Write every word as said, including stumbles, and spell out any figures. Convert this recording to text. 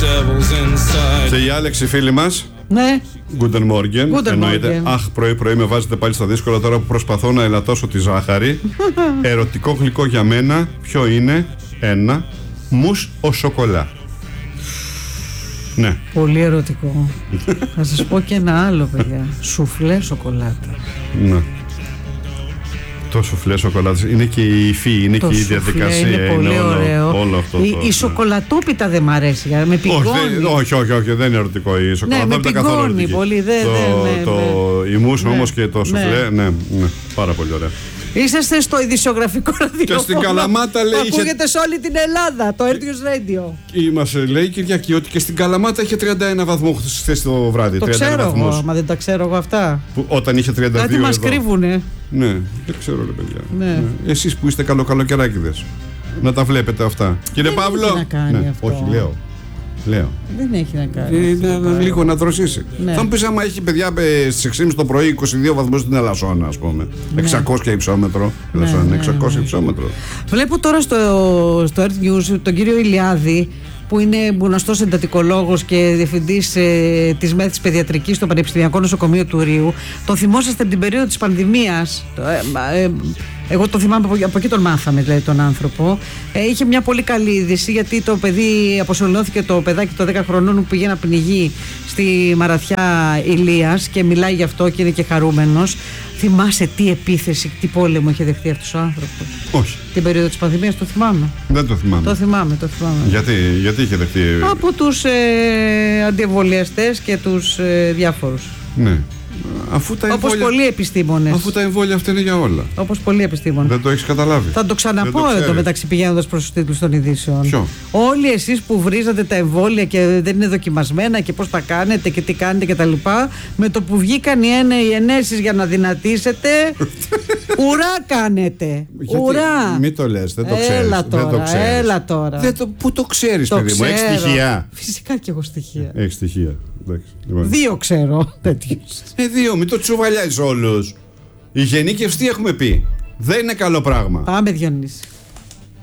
Και η Άλεξη φίλη μας. Ναι. Guten Morgen. Guten Εννοείται. Morgen. Αχ, πρωί-πρωί με βάζετε πάλι στα δύσκολα τώρα που προσπαθώ να ελαττώσω τη ζάχαρη. Ερωτικό γλυκό για μένα, ποιο είναι? Ένα. Μους ο σοκολά. Ναι. Πολύ ερωτικό. Θα σας πω και ένα άλλο, παιδιά. Σουφλέ σοκολάτα. Ναι. Το σουφλέ σοκολάτας είναι και η υφή, είναι Το και η σουφλέ διαδικασία. είναι πολύ είναι όλο, ωραίο. όλο αυτό. Η, το, η ναι. σοκολατόπιτα δεν μ' αρέσει. Για, με πηγώνει. Όχι, όχι, όχι, όχι, δεν είναι ερωτικό η σοκολατόπιτα. Ναι, με καθόλου πηγώνει ερωτική. πολύ. Δε, το, δε, ναι, το, ναι. Η μους Ναι. όμως και το σουφλέ, ναι. Ναι, ναι, πάρα πολύ ωραία. Είσαστε στο ειδησιογραφικό ραδιόφωνο. Και στην Καλαμάτα λέει. Που ακούγεται είχε... σε όλη την Ελλάδα, το Earth News Radio. Μας λέει Κυριακή ότι και στην Καλαμάτα είχε τριάντα ένα βαθμούς χθες το βράδυ. Το τριάντα ένα ξέρω βαθμούς. εγώ, μα δεν τα ξέρω εγώ αυτά. Που, όταν είχε τριάντα δύο. Κάτι μας εδώ. κρύβουνε. Ναι, δεν ξέρω ρε παιδιά. Ναι. Ναι. Εσείς που είστε καλοκαλοκαιράκηδες, να τα βλέπετε αυτά. Κύριε Δεν Παύλο. έχει να κάνει Ναι, αυτό. όχι, λέω. Λέω. Δεν έχει να κάνει. Ε, αυτό να- το να- πράγμα. λίγο να δροσίσει. Ναι. Θα μου πεις άμα έχει παιδιά ε, στις έξι και μισή το πρωί είκοσι δύο βαθμούς στην Ελασσόνα, ας πούμε. Ναι. εξακόσια υψόμετρο. Ελασσόνα, ναι, εξακόσια ναι. υψόμετρο. Βλέπω τώρα στο, στο Earth News τον κύριο Ηλιάδη, που είναι γνωστός εντατικολόγος και διευθυντής ε, της ΜΕΘ της Παιδιατρικής στο Πανεπιστημιακό Νοσοκομείο του Ρείου. Τον θυμόσαστε από την περίοδο της πανδημίας. Το, ε, ε, εγώ τον θυμάμαι, από, από εκεί τον μάθαμε δηλαδή τον άνθρωπο. Ε, είχε μια πολύ καλή είδηση, γιατί το παιδί αποσωληνώθηκε, το παιδάκι των δέκα χρονών που πήγε να πνιγεί στη Μαραθιά Ηλίας και μιλάει γι' αυτό και είναι και χαρούμενος. Θυμάσαι τι επίθεση, τι πόλεμο είχε δεχτεί αυτός ο άνθρωπος? Όχι, Την περίοδο της πανδημίας, το θυμάμαι. δεν το θυμάμαι. Το θυμάμαι, το θυμάμαι. Γιατί, γιατί είχε δεχτεί. Από τους ε, αντιεμβολιαστές και τους ε, διάφορους. Ναι. Αφού τα Όπως εμβόλια, πολλοί επιστήμονες. αφού τα εμβόλια αυτά είναι για όλα. Όπως πολλοί επιστήμονες. Δεν το έχεις καταλάβει. Θα το Δεν ξαναπώ το εδώ ξέρεις. μεταξύ πηγαίνοντας προς τους τίτλους των ειδήσεων. Ποιο? Όλοι εσείς που βρίζατε τα εμβόλια και δεν είναι δοκιμασμένα και πώς τα κάνετε και τι κάνετε κτλ. Με το που βγήκαν οι, ένε, οι ενέσεις για να δυνατήσετε, ουρά κάνετε. Γιατί- Ουρά. Μην το λες, δεν το ξέρεις. Έλα δεν τώρα, το ξέρεις. έλα τώρα. Δεν το, πού το ξέρεις, Το παιδί μου, έχεις ξέρω. στοιχεία. Φυσικά και έχω στοιχεία. Έχεις στοιχεία. Εντάξει, λοιπόν. Δύο ξέρω τέτοιους. Ε, δύο, μην το τσουβαλιάζεις όλους. Η γενίκευση τι έχουμε πει? Δεν είναι καλό πράγμα. Πάμε Διονύση.